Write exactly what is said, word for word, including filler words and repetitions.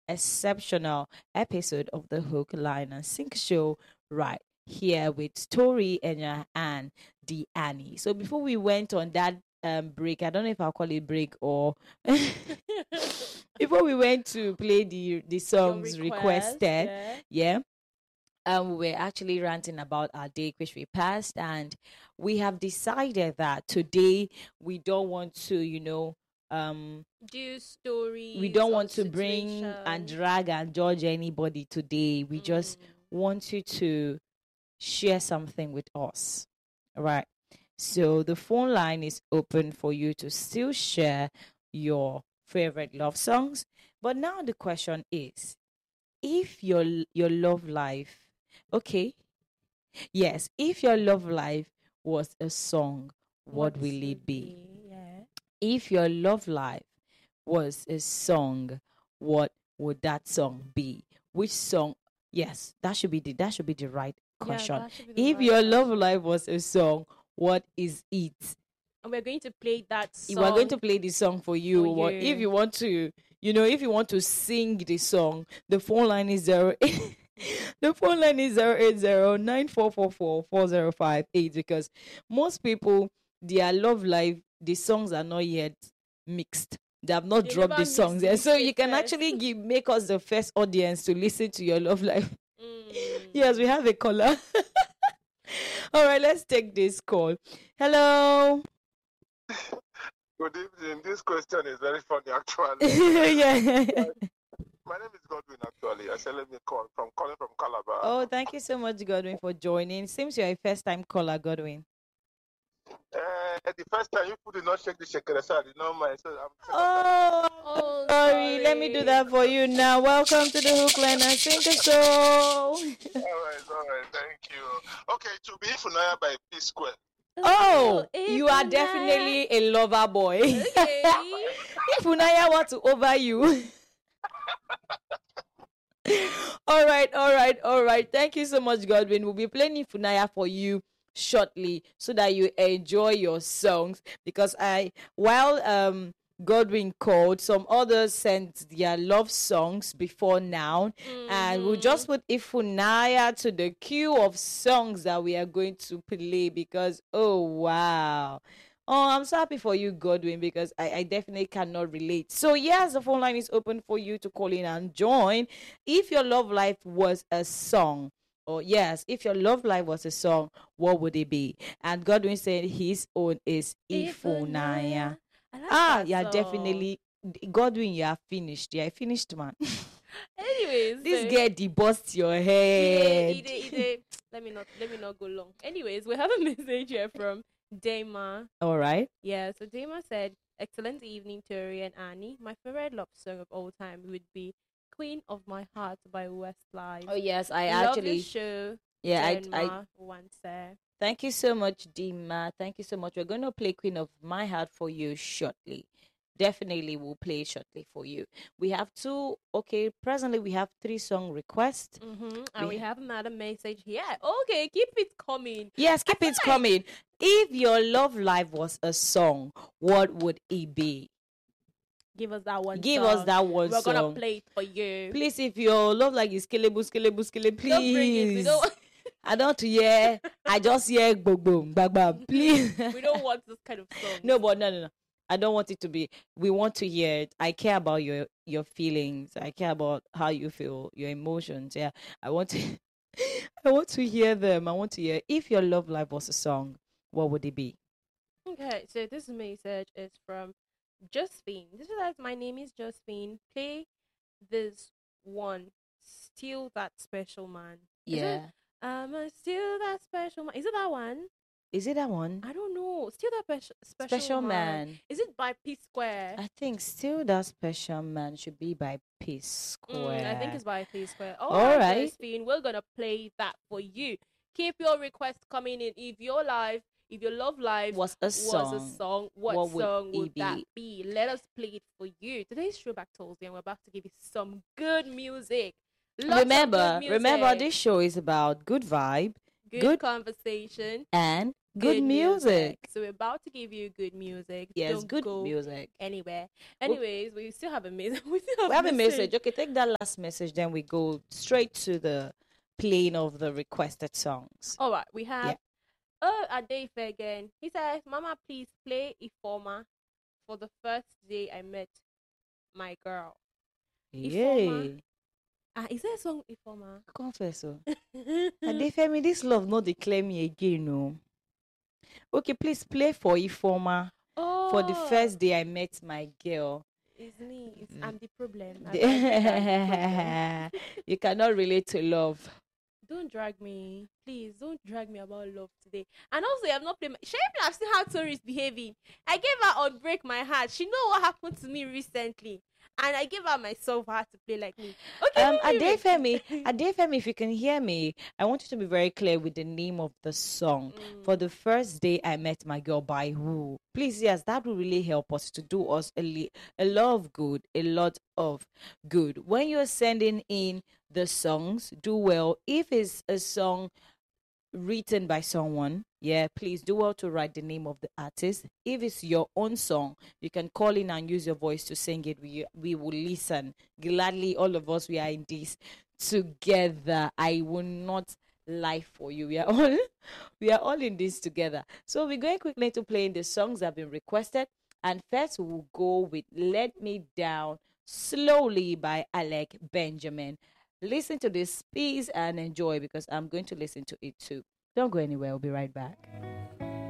exceptional episode of the Hook, Line, and Sink Show right here with Story Enya and the Annie. So before we went on that um break, I don't know if I'll call it break or before we went to play the the songs request, requested, yeah. yeah. Um, we we're actually ranting about our day which we passed, and we have decided that today we don't want to, you know, um, do stories. we don't or want to bring and situations. drag and judge anybody today. We just Mm. want you to share something with us. All right. So the phone line is open for you to still share your favorite love songs. But now the question is, if your your love life, okay, yes, if your love life was a song, what What will should it be? Yeah. If your love life was a song, what would that song be? Which song? Yes, that should be the that should be the right question. Yeah, that should be the If right your love question. life was a song, what is it? And we're going to play that song. We're going to play the song for you. For What you. if you want to, you know, if you want to sing the song, the phone line is zero. The phone line is zero eight zero nine four four four four zero five eight, because most people, their love life, the songs are not yet mixed. They have not They dropped never the songs mixed yet. it So you can first. actually give make us the first audience to listen to your love life. Mm. Yes, we have a caller. All right, let's take this call. Hello. Good evening. This question is very funny, actually. Yeah. My name is Godwin, actually. I said, let me call from calling from Calabar. Oh, thank you so much, Godwin, for joining. Seems you're a first-time caller, Godwin. Uh, the first time you did not shake the shaker, so I did not mind. So I'm Oh, Oh, sorry. Let me do sorry. that for you now. Welcome to the Hook, Line, and Sinker Show. all right, all right, thank you. Okay, to be Funaya by P Square. Oh, if you are Funaya- definitely a lover boy. Okay. If Funaya wants to over you. all right, all right, all right. Thank you so much, Godwin. We'll be playing Funaya for you shortly so that you enjoy your songs, because I while um Godwin called, some others sent their love songs before now, and we'll just put Ifunaya to the queue of songs that we are going to play, because oh wow. Oh, I'm so happy for you, Godwin, because I, I definitely cannot relate. So, yes, the phone line is open for you to call in and join. If your love life was a song, or yes, if your love life was a song, what would it be? And Godwin said his own is Ifunaya. I like Ah, that yeah, song. definitely. Godwin, you are finished. You are finished, man. Anyways, This so- girl debust your Ide, head. Ide, Ide. Let me not let me not go long. Anyways, we have a message here from Dama. All right. Yeah, so Dama said, "Excellent evening, Tori and Annie. My favorite love song of all time would be Queen of My Heart by Westlife. Oh, yes, I Love actually. the show. Yeah, I, I Denma once said. Thank you so much, Dima. Thank you so much. We're going to play Queen of My Heart for you shortly. Definitely we'll play it shortly for you. We have two, okay, presently we have three song requests. Mm-hmm. And We- we have another message here. Okay, keep it coming. Yes, keep feel it like- coming. If your love life was a song, what would it be? Give us that one. Give song. us that one We're song. gonna play it for you. Please, if your love like is skelebu, skelebu, skele, please. Don't bring it. We don't. I don't want to hear, I just hear boom, boom, bang, bang. Please. we don't want this kind of song. No, but no, no, no. I don't want it to be. We want to hear it. I care about your your feelings. I care about how you feel, your emotions. Yeah, I want to. I want to hear them. I want to hear. If your love life was a song, what would it be? Okay, so this message is from Josephine. This is like, my name is Josephine. Play this one. Still that special man. Is it- Yeah. Um, uh, still that special man. Is it that one? Is it that one? I don't know. Still that special special, Special man. Man. Is it by P Square? I think still that special man should be by Peace Square. Mm, I think it's by P Square. All All right, right. Josephine, we're gonna play that for you. Keep your requests coming in. If your life, if your love life was a song. was a song, what, what would song it would that be? be? Let us play it for you. Today's Throwback Thursday, and we're about to give you some good music. Lots of remember, good remember, music. this show is about good vibe good, good- conversation and Good music. So we're about to give you good music. Yes, Don't good go music. anywhere. Anyways, we still have a message. We still have, We have a message. message. Okay, take that last message, then we go straight to the playing of the requested songs. All right, we have Yeah. oh Adefe again. He says, "Mama, please play Ifoma for the first day I met my girl." Ifoma. Yay. Ah, is there a song Ifoma? Confess. Oh. Adefemi, this love not declare me again, no. Okay, please play for Ifoma Oh, for the first day I met my girl. It's me. It's, I'm the problem. I- I think I'm the problem. You cannot relate to love. Don't drag me, please. Don't drag me about love today. And also, you have not played. My... Sherry, I've seen how Tori is behaving. I gave her on break my heart. She know what happened to me recently, and I gave her myself for her to play like me. Okay, Um, anyway. Adefemi, Adefemi, if you can hear me, I want you to be very clear with the name of the song. Mm. For the first day I met my girl, by who? Please, yes, that will really help us to do us a, li- a lot of good, a lot of good. When you're sending in the songs, do well. If it's a song written by someone, yeah, please do well to write the name of the artist. If it's your own song, you can call in and use your voice to sing it. We we will listen gladly. All of us, we are in this together. I will not lie for you. We are all we are all in this together. So we're going quickly to playing the songs that have been requested. And first we'll go with "Let Me Down Slowly" by Alec Benjamin. Listen to this piece and enjoy, because I'm going to listen to it too. Don't go anywhere. I'll be right back.